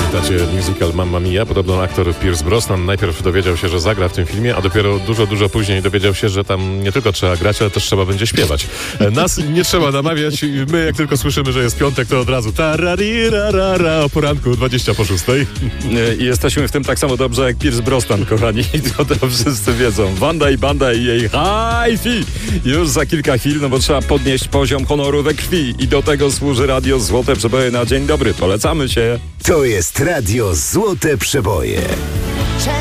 Pamiętacie musical Mamma Mia? Podobno aktor Pierce Brosnan najpierw dowiedział się, że zagra w tym filmie, a dopiero dużo później dowiedział się, że tam nie tylko trzeba grać, ale też trzeba będzie śpiewać. Nas nie trzeba namawiać. My jak tylko słyszymy, że jest piątek, to od razu tararirarara o poranku 20:06. I jesteśmy w tym tak samo dobrze jak Pierce Brosnan, kochani. To wszyscy wiedzą. Wanda i Banda i jej hi-fi. Już za kilka chwil, no bo trzeba podnieść poziom honoru we krwi. I do tego służy radio Złote Przeboje na dzień dobry. Polecamy się. To jest radio Złote Przeboje.